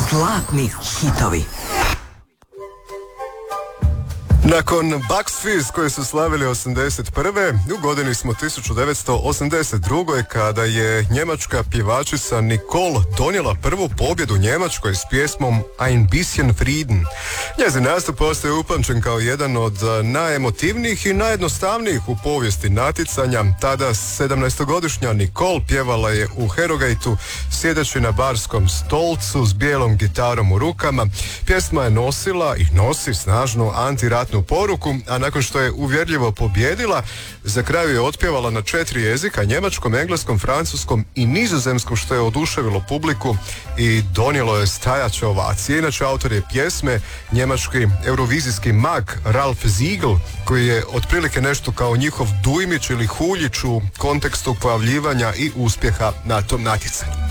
Zlatni hitovi. Nakon Bucks Fizz koji su slavili 81. u godini smo 1982. kada je njemačka pjevačica Nicole donijela prvu pobjedu Njemačkoj s pjesmom Ein bisschen Frieden. Njezin nastup postaje upamćen kao jedan od najemotivnijih i najjednostavnijih u povijesti natjecanja. Tada 17-godišnja Nicole pjevala je u Harrogate-u sjedeći na barskom stolcu s bijelom gitarom u rukama. Pjesma je nosila i nosi snažnu antiratnu poruku, a nakon što je uvjerljivo pobjedila, za kraju je otpjevala na 4 jezika, njemačkom, engleskom, francuskom i nizozemskom, što je oduševilo publiku i donijelo je stajaće ovacije. Inače, autor je pjesme njemački eurovizijski mag Ralf Siegel, koji je otprilike nešto kao njihov Dujmić ili Huljić u kontekstu pojavljivanja i uspjeha na tom natjecanju.